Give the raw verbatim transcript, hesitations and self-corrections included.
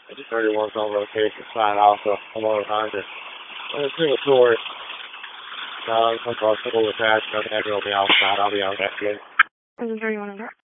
I just thirty-one's on rotation, sign off, so I'm on behind it. I'm a single tourist. Um, I'm possible with that, so I will be outside, I'll be out that good. Is it thirty-one on dark?